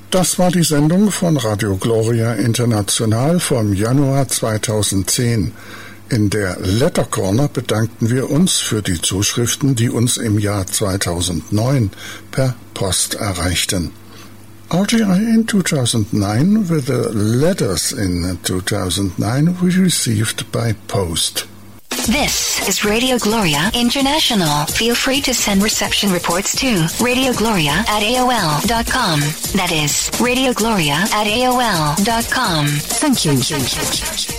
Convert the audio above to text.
Das war die Sendung von Radio Gloria International vom Januar 2010. In der Letter Corner bedankten wir uns für die Zuschriften, die uns im Jahr 2009 per Post erreichten. RGI in 2009 were the letters in 2009 we received by post. This is Radio Gloria International. Feel free to send reception reports to radiogloria@aol.com. That is radiogloria@aol.com. Thank you.